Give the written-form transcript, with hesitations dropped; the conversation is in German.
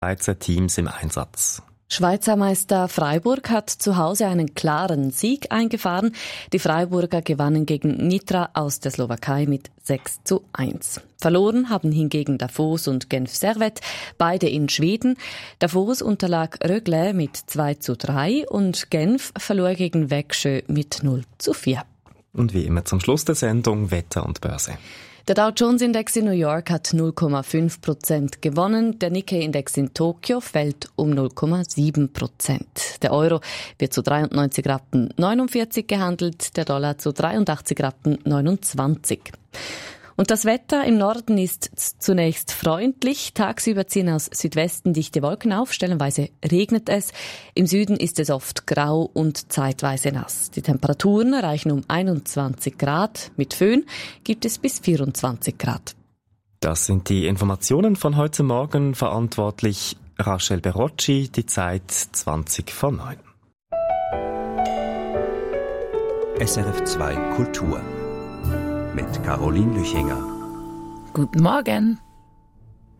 Schweizer Teams im Einsatz. Schweizer Meister Freiburg hat zu Hause einen klaren Sieg eingefahren. Die Freiburger gewannen gegen Nitra aus der Slowakei mit 6:1. Verloren haben hingegen Davos und Genf Servette, beide in Schweden. Davos unterlag Rögle mit 2:3 und Genf verlor gegen Växjö mit 0:4. Und wie immer zum Schluss der Sendung Wetter und Börse. Der Dow Jones Index in New York hat 0,5% gewonnen. Der Nikkei-Index in Tokio fällt um 0,7%. Der Euro wird zu 93,49 Rappen gehandelt, der Dollar zu 83,29 Rappen. Und das Wetter im Norden ist zunächst freundlich. Tagsüber ziehen aus Südwesten dichte Wolken auf, stellenweise regnet es. Im Süden ist es oft grau und zeitweise nass. Die Temperaturen erreichen um 21 Grad. Mit Föhn gibt es bis 24 Grad. Das sind die Informationen von heute Morgen. Verantwortlich Rachel Berocci, die Zeit 20:09. SRF 2 Kultur mit Caroline Lüchinger. Guten Morgen.